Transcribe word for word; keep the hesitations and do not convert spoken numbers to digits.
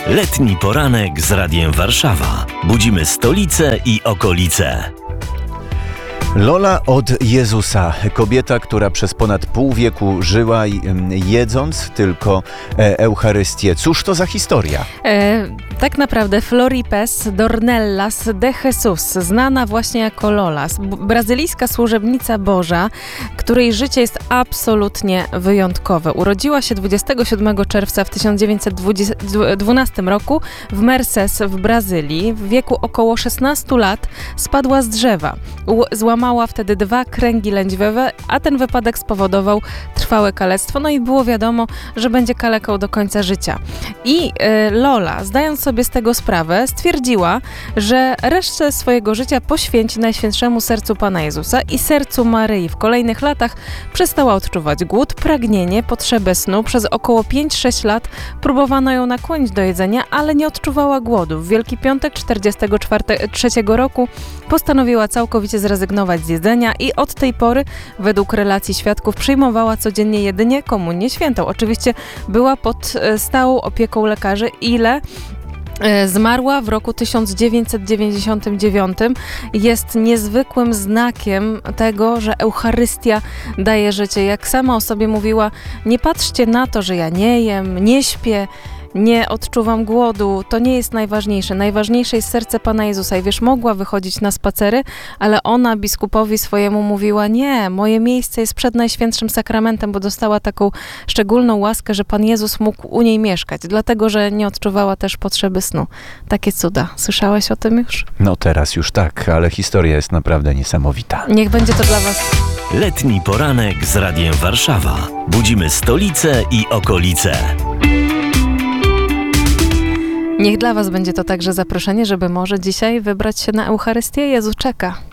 Letni poranek z Radiem Warszawa. Budzimy stolicę i okolice. Lola od Jezusa, kobieta, która przez ponad pół wieku żyła jedząc tylko Eucharystię. Cóż to za historia? E, tak naprawdę Floripes Dornelas de Jesus, znana właśnie jako Lola, brazylijska służebnica Boża, której życie jest absolutnie wyjątkowe. Urodziła się dwudziestego siódmego czerwca w tysiąc dziewięćset dwunastym roku w Merces w Brazylii. W wieku około szesnastu lat spadła z drzewa. Złamała Mała wtedy dwa kręgi lędźwiowe, a ten wypadek spowodował trwałe kalectwo, no i było wiadomo, że będzie kaleką do końca życia. I y, Lola, zdając sobie z tego sprawę, stwierdziła, że resztę swojego życia poświęci Najświętszemu Sercu Pana Jezusa i Sercu Maryi. W kolejnych latach przestała odczuwać głód, pragnienie, potrzebę snu. Przez około pięć sześć lat próbowano ją nakłonić do jedzenia, ale nie odczuwała głodu. W Wielki Piątek czterdziestego trzeciego roku postanowiła całkowicie zrezygnować z jedzenia i od tej pory, według relacji świadków, przyjmowała codziennie jedynie komunię świętą. Oczywiście była pod stałą opieką lekarzy, ile zmarła w roku tysiąc dziewięćset dziewięćdziesiątym dziewiątym. Jest niezwykłym znakiem tego, że Eucharystia daje życie. Jak sama o sobie mówiła, nie patrzcie na to, że ja nie jem, nie śpię, nie odczuwam głodu, to nie jest najważniejsze. Najważniejsze jest serce Pana Jezusa. I wiesz, mogła wychodzić na spacery, ale ona biskupowi swojemu mówiła, nie, moje miejsce jest przed Najświętszym Sakramentem, bo dostała taką szczególną łaskę, że Pan Jezus mógł u niej mieszkać, dlatego, że nie odczuwała też potrzeby snu. Takie cuda. Słyszałeś o tym już? No teraz już tak, ale historia jest naprawdę niesamowita. Niech będzie to dla was Letni poranek z Radiem Warszawa. Budzimy stolicę i okolice. Niech dla was będzie to także zaproszenie, żeby może dzisiaj wybrać się na Eucharystię. Jezus czeka.